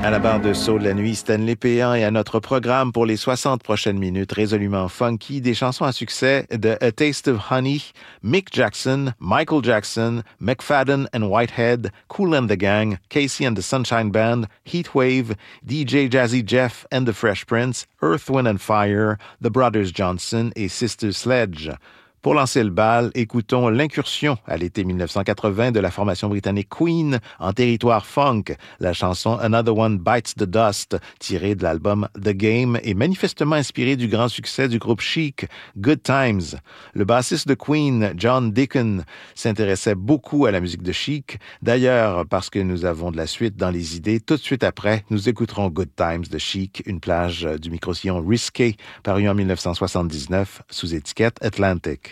À la barre de Soul de la nuit, Stanley Péan et à notre programme pour les 60 prochaines minutes résolument funky, des chansons à succès de A Taste of Honey, Mick Jackson, Michael Jackson, McFadden and Whitehead, Kool and the Gang, Casey and the Sunshine Band, Heatwave, DJ Jazzy Jeff and the Fresh Prince, Earth, Wind and Fire, The Brothers Johnson et Sister Sledge. Pour lancer le bal, écoutons l'incursion à l'été 1980 de la formation britannique Queen en territoire funk. La chanson Another One Bites the Dust, tirée de l'album The Game et manifestement inspirée du grand succès du groupe Chic, Good Times. Le bassiste de Queen, John Deacon, s'intéressait beaucoup à la musique de Chic. D'ailleurs, parce que nous avons de la suite dans les idées, tout de suite après, nous écouterons Good Times de Chic, une plage du micro-sillon Risqué, paru en 1979 sous étiquette Atlantic.